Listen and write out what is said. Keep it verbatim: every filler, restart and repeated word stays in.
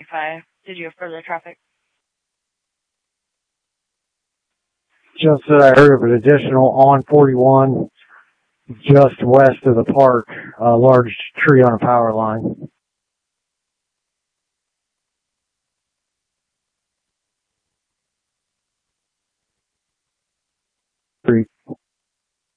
identify. Did you have further traffic? Just that I heard of an additional on forty-one just west of the park, a large tree on a power line.